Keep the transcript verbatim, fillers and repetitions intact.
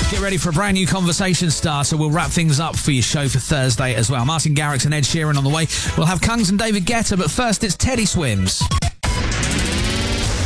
Get ready for a brand new conversation starter. We'll wrap things up for your show for Thursday as well. Martin Garrix and Ed Sheeran on the way. We'll have Kungs and David Guetta, but first it's Teddy Swims.